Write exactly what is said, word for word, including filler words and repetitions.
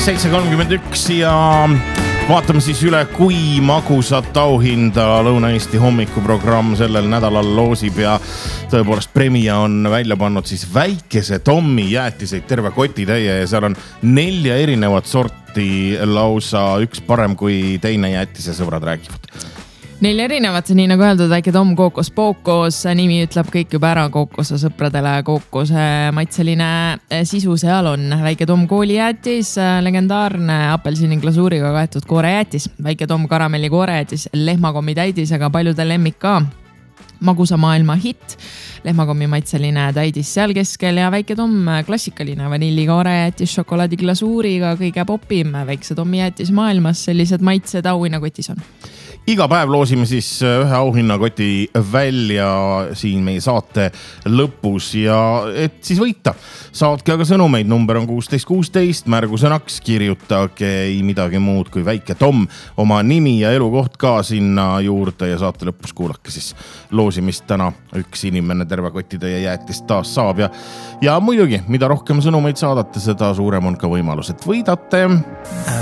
seitse kolmkümmend üks ja vaatame siis üle, kui magusat auhinda Lõuna-Eesti hommikuprogramm sellel nädalal loosib ja tõepoolest Premia on välja pannud siis väikese Tommi jäätiseid terve kotitäie ja seal on nelja erinevat sorti lausa üks parem kui teine jäätise sõbrad räägivad. Neil erinevad, nii nagu öeldud, väike Tom kookos pookos, nimi ütleb kõik juba ära kookose sõpradele, kookose maitseline sisu seal on. Väike Tom koolijäätis, legendaarne apelsini glasuuriga kaetud koorejäätis, väike Tom karamelli koorejäätis, lehmakommi täidis, aga paljude lemmik ka. Magusa maailma hitt, lehmakommi maitseline täidis seal keskel ja väike Tom klassikaline vanillikoorejäätis šokolaadi glasuuriga, kõige popim, väikse Tommi jäätis maailmas, sellised maitsed auhinnakotis on. Iga päev loosime siis ühe auhinnakoti välja siin meie saate lõpus ja et siis võita. Saatke aga sõnumeid, number on kuusteist kuusteist, märgusõnaks kirjutage ei midagi muud kui väike Tom, oma nimi ja elukoht ka sinna juurde ja saate lõpus kuulake siis loosimist täna. Üks inimene terve kotitäie jäätist taas saab ja, ja muidugi, mida rohkem sõnumeid saadate, seda suurem on ka võimalus, et võidate.